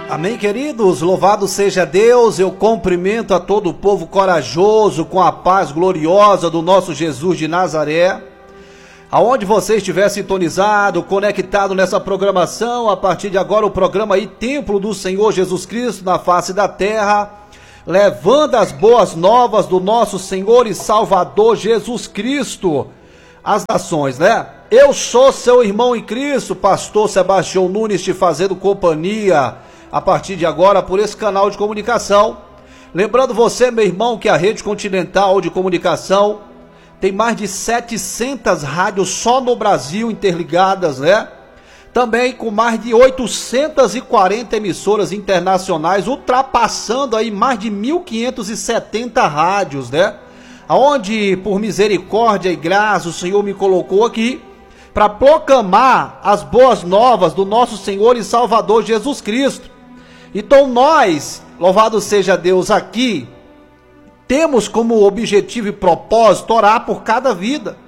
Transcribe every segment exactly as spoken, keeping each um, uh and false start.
Amém, queridos? Louvado seja Deus. Eu cumprimento a todo o povo corajoso com a paz gloriosa do nosso Jesus de Nazaré. Aonde você estiver sintonizado, conectado nessa programação, a partir de agora o programa aí, Templo do Senhor Jesus Cristo na face da terra, levando as boas novas do nosso Senhor e Salvador Jesus Cristo às nações, né? Eu sou seu irmão em Cristo, pastor Sebastião Nunes, te fazendo companhia a partir de agora por esse canal de comunicação. Lembrando você, meu irmão, que a Rede Continental de Comunicação tem mais de setecentas rádios só no Brasil interligadas, né? Também com mais de oitocentas e quarenta emissoras internacionais, ultrapassando aí mais de mil quinhentas e setenta rádios, né? Aonde, por misericórdia e graça, o Senhor me colocou aqui para proclamar as boas novas do nosso Senhor e Salvador Jesus Cristo. Então nós, louvado seja Deus, aqui temos como objetivo e propósito orar por cada vida,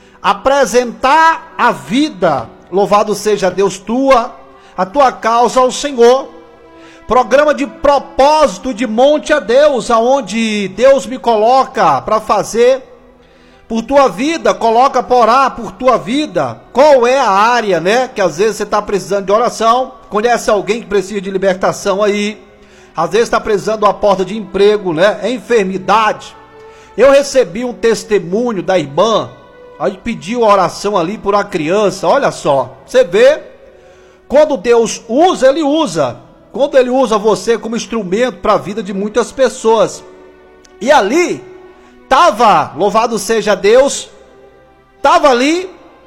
apresentar a vida, louvado seja Deus, tua, a tua causa ao Senhor. Programa de propósito de monte a Deus, aonde Deus me coloca para fazer por tua vida, coloca para orar por tua vida. Qual é a área, né, que às vezes você está precisando de oração, conhece alguém que precisa de libertação aí, às vezes está precisando de uma porta de emprego, né, é enfermidade. Eu recebi um testemunho da irmã, aí pediu a oração ali por uma criança. Olha só, você vê, quando Deus usa, Ele usa, quando Ele usa você como instrumento para a vida de muitas pessoas. E ali estava, louvado seja Deus, estava ali,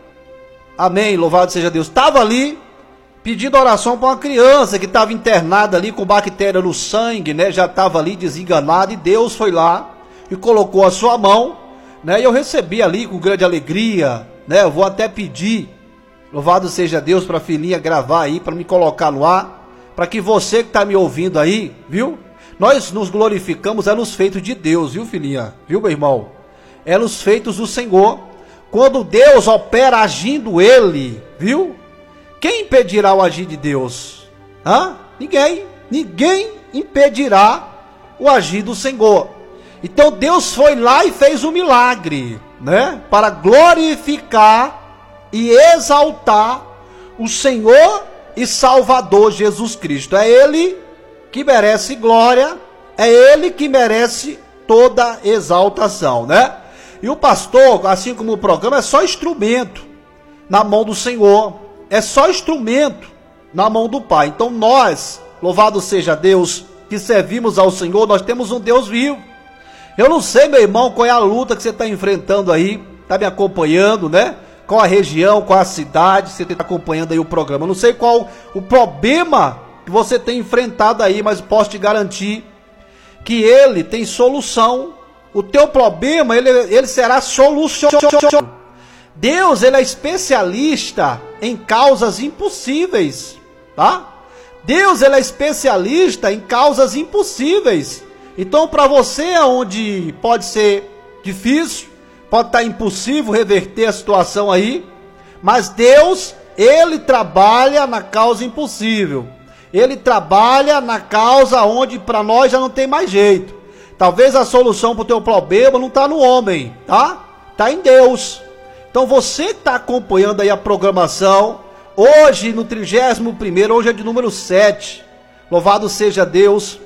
amém, louvado seja Deus, estava ali pedindo oração para uma criança que estava internada ali com bactéria no sangue, né, já estava ali desenganada, e Deus foi lá e colocou a sua mão, né, e eu recebi ali com grande alegria, né, eu vou até pedir, louvado seja Deus, para a filhinha gravar aí, para me colocar no ar, para que você que está me ouvindo aí, viu? Nós nos glorificamos é nos feitos de Deus, viu, filhinha? Viu, meu irmão? É nos feitos do Senhor. Quando Deus opera agindo Ele, viu? Quem impedirá o agir de Deus? Hã? Ninguém. Ninguém impedirá o agir do Senhor. Então Deus foi lá e fez um milagre, né? Para glorificar e exaltar o Senhor e Salvador Jesus Cristo. É Ele que merece glória, é Ele que merece toda exaltação, né? E o pastor, assim como o programa, é só instrumento na mão do Senhor, é só instrumento na mão do Pai. Então nós, louvado seja Deus, que servimos ao Senhor, nós temos um Deus vivo. Eu não sei, meu irmão, qual é a luta que você está enfrentando aí, está me acompanhando, né? Qual a região, qual a cidade, você está acompanhando aí o programa. Eu não sei qual o problema que você tem enfrentado aí, mas posso te garantir que Ele tem solução. O teu problema, ele, ele será solucionado. Deus, Ele é especialista em causas impossíveis, tá? Deus, Ele é especialista em causas impossíveis. Então, para você, onde pode ser difícil, pode estar impossível reverter a situação aí, mas Deus, Ele trabalha na causa impossível. Ele trabalha na causa onde para nós já não tem mais jeito. Talvez a solução para o teu problema não está no homem, tá? Está em Deus. Então você que está acompanhando aí a programação, hoje no trigésimo primeiro, hoje é de número sete. Louvado seja Deus.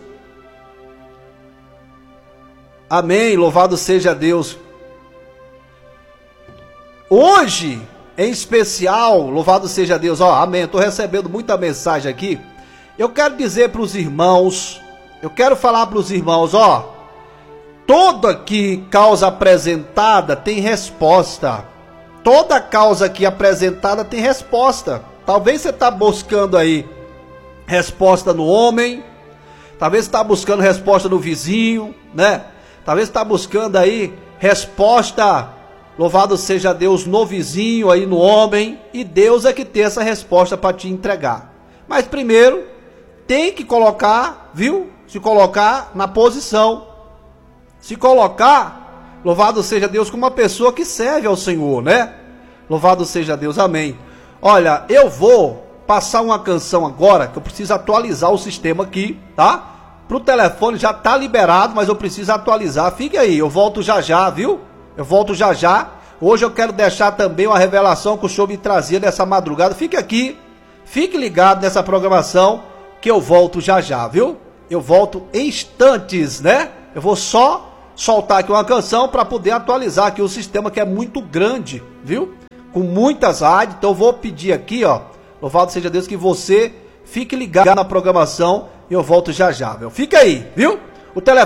Amém, louvado seja Deus. Hoje, em especial, louvado seja Deus. Ó, amém, estou recebendo muita mensagem aqui. Eu quero dizer para os irmãos, eu quero falar para os irmãos, ó, toda que causa apresentada tem resposta. Toda causa aqui apresentada tem resposta. Talvez você está buscando aí resposta no homem, talvez você está buscando resposta no vizinho, né? Talvez você está buscando aí resposta, louvado seja Deus, no vizinho, aí no homem, e Deus é que tem essa resposta para te entregar. Mas primeiro tem que colocar, viu? Se colocar na posição. Se colocar, louvado seja Deus, como uma pessoa que serve ao Senhor, né? Louvado seja Deus, amém. Olha, eu vou passar uma canção agora, que eu preciso atualizar o sistema aqui, tá? Pro telefone já tá liberado, mas eu preciso atualizar. Fique aí, eu volto já já, viu? Eu volto já já. Hoje eu quero deixar também uma revelação que o senhor me trazia nessa madrugada. Fique aqui, fique ligado nessa programação que eu volto já já, viu? Eu volto em instantes, né? Eu vou só soltar aqui uma canção para poder atualizar aqui o sistema, que é muito grande, viu? Com muitas rádios. Então eu vou pedir aqui, ó, louvado seja Deus, que você fique ligado na programação e eu volto já já, viu? Fica aí, viu? O telefone